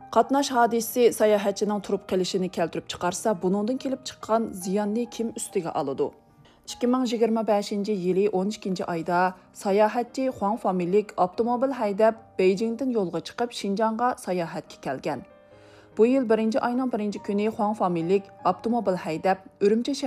Qatnash hodisi sayohatchining turib qilishini keltirib chiqarsa, buningdan kelib chiqqan ziyonni kim ustiga oladi? 2025 yili 12 oyda sayohatchi Huang familiyalik avtomobil haydab Beijingdan yo'lga chiqib Xinjiangga sayohatga kelgan. Bu yil 1 oyning 1 kuni Huang familiyalik avtomobil haydab Urumchi